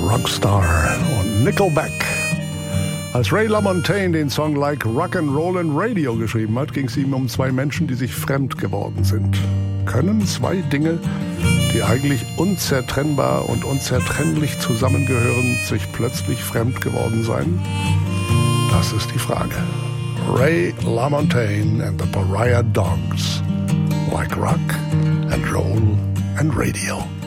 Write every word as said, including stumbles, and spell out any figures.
Rockstar und Nickelback. Als Ray LaMontagne den Song Like Rock'n'Roll and Radio geschrieben hat, ging es ihm um zwei Menschen, die sich fremd geworden sind. Können zwei Dinge, die eigentlich unzertrennbar und unzertrennlich zusammengehören, sich plötzlich fremd geworden sein? Das ist die Frage. Ray LaMontagne and the Pariah Dogs. Like Rock and Roll and Radio.